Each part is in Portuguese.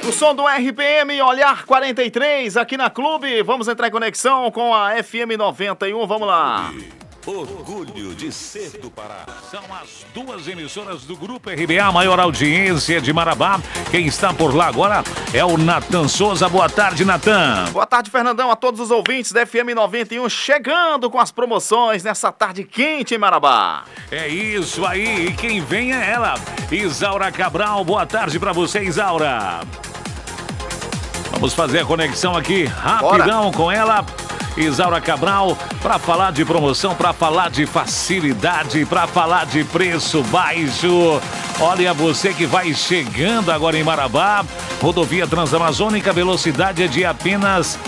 O som do RPM Olhar 43 aqui na Clube. Vamos entrar em conexão com a FM 91. Vamos lá. Orgulho de ser do Pará. São as duas emissoras do Grupo RBA, maior audiência de Marabá. Quem está por lá agora é o Natan Souza. Boa tarde, Natan. Boa tarde, Fernandão, a todos os ouvintes da FM 91, chegando com as promoções nessa tarde quente em Marabá. É isso aí, e quem vem é ela, Isaura Cabral. Boa tarde para você, Isaura. Vamos fazer a conexão aqui rapidão com ela. Isaura Cabral, para falar de promoção, para falar de facilidade, para falar de preço baixo. Olha, você que vai chegando agora em Marabá, rodovia Transamazônica, velocidade é de apenas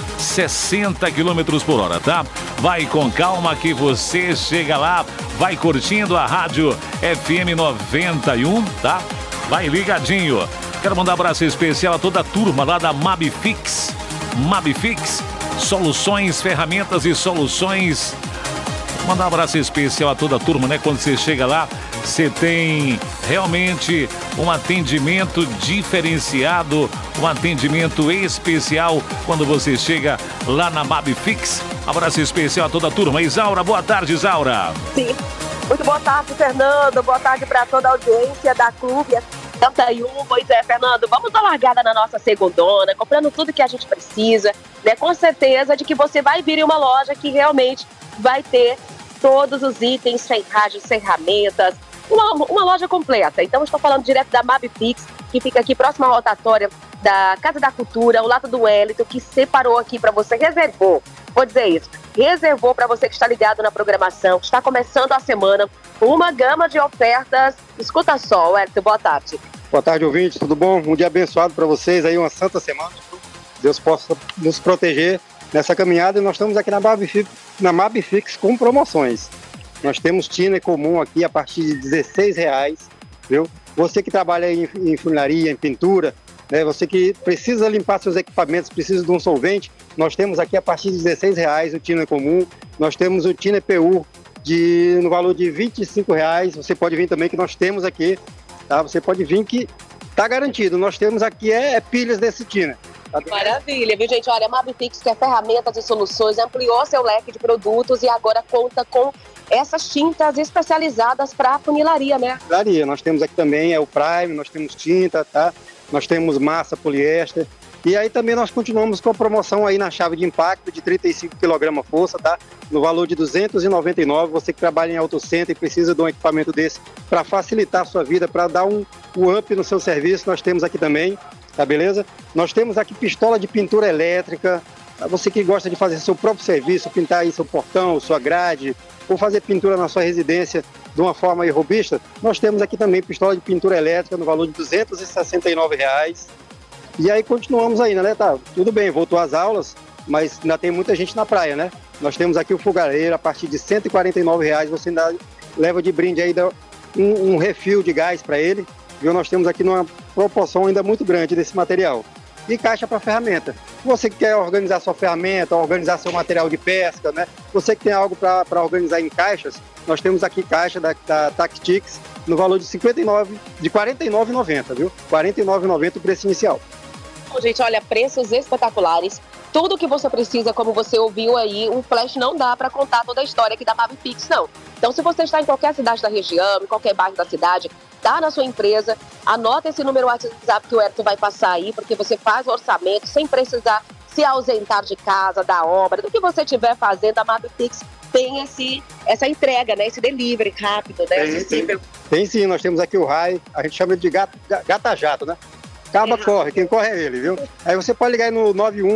60 km por hora, tá? Vai com calma que você chega lá, vai curtindo a rádio FM 91, tá? Vai ligadinho. Quero mandar um abraço especial a toda a turma lá da Mabifix. Mabifix, soluções, ferramentas e soluções. Mandar um abraço especial a toda a turma, né? Quando você chega lá, você tem realmente um atendimento diferenciado, um atendimento especial quando você chega lá na Mabifix. Um abraço especial a toda a turma. Isaura, boa tarde, Isaura. Sim, muito boa tarde, Fernando. Boa tarde para toda a audiência da Clube 71. Pois é, Fernando, vamos dar largada na nossa segundona, comprando tudo que a gente precisa, né? Com certeza de que você vai vir em uma loja que realmente vai ter todos os itens, sem rádios, ferramentas, uma loja completa. Então, estou falando direto da Mabifix, que fica aqui próxima à rotatória da Casa da Cultura, ao lado do Wellington, que separou aqui para você, reservou. Vou dizer isso, reservou para você que está ligado na programação, que está começando a semana, uma gama de ofertas. Escuta só, Wellington, boa tarde. Boa tarde, ouvintes, tudo bom? Um dia abençoado para vocês, aí uma santa semana. Deus possa nos proteger nessa caminhada, e nós estamos aqui na Mabifix com promoções. Nós temos tiner comum aqui a partir de R$16, viu? Você que trabalha em funilaria, em pintura, né? Você que precisa limpar seus equipamentos, precisa de um solvente, nós temos aqui a partir de R$16 o tiner comum. Nós temos o tiner PU no valor de R$25. Você pode vir também, que nós temos aqui, tá? Você pode vir que tá garantido. Nós temos aqui pilhas desse tiner. Tá? Maravilha, viu, gente? Olha, a Mabifix, que é ferramentas e soluções, ampliou seu leque de produtos e agora conta com essas tintas especializadas para funilaria, né? Funilaria, nós temos aqui também o Prime, nós temos tinta, tá? Nós temos massa poliéster. E aí também nós continuamos com a promoção aí na chave de impacto de 35 kg força, tá? No valor de R$299. Você que trabalha em autocentro e precisa de um equipamento desse para facilitar a sua vida, para dar um up no seu serviço, nós temos aqui também, tá beleza? Nós temos aqui pistola de pintura elétrica. Você que gosta de fazer seu próprio serviço, pintar aí seu portão, sua grade, ou fazer pintura na sua residência de uma forma aí robista, nós temos aqui também pistola de pintura elétrica no valor de R$269. E aí continuamos ainda, né? Tá, tudo bem, voltou às aulas, mas ainda tem muita gente na praia, né? Nós temos aqui o fogareiro, a partir de R$149, você ainda leva de brinde aí um refil de gás para ele, viu? Nós temos aqui numa proporção ainda muito grande desse material. E caixa para ferramenta. Você que quer organizar sua ferramenta, organizar seu material de pesca, né? Você que tem algo para organizar em caixas, nós temos aqui caixa da Tactics no valor de R$49,90, viu? R$49,90 o preço inicial. Bom, gente, olha, preços espetaculares. Tudo que você precisa, como você ouviu aí, um flash não dá para contar toda a história aqui da Mabifix, não. Então, se você está em qualquer cidade da região, em qualquer bairro da cidade, tá na sua empresa, anota esse número WhatsApp que o Herto vai passar aí, porque você faz o orçamento sem precisar se ausentar de casa, da obra, do que você estiver fazendo. A Mabifix tem essa entrega, né? Esse delivery rápido, né? Tem sim, nós temos aqui o RAI, a gente chama ele de gata-jato, né? Acaba, corre, quem corre é ele, viu? Aí você pode ligar aí no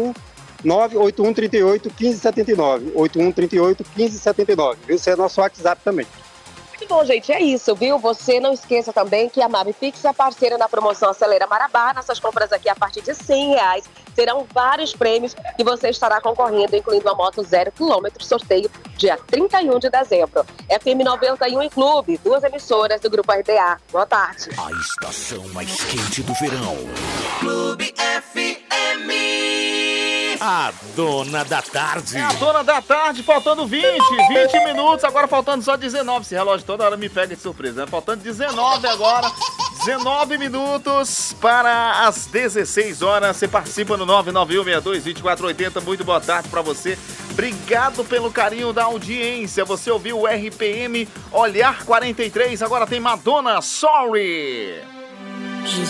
981381579, 81381579, viu? Esse é nosso WhatsApp também. Muito bom, gente, é isso, viu? Você não esqueça também que a Mabifix é parceira na promoção Acelera Marabá. Nessas compras aqui a partir de R$100 serão vários prêmios que você estará concorrendo, incluindo uma moto 0 km, sorteio dia 31 de dezembro. FM 91 em Clube, duas emissoras do Grupo RBA. Boa tarde. A estação mais quente do verão. Clube FM. A dona da tarde. É a dona da tarde, faltando 20 minutos, agora faltando só 19. Esse relógio toda hora me pega de surpresa, né? Faltando 19 agora. 19 minutos para as 16 horas. Você participa no 991622480. Muito boa tarde para você. Obrigado pelo carinho da audiência. Você ouviu o RPM Olhar 43. Agora tem Madonna, Sorry.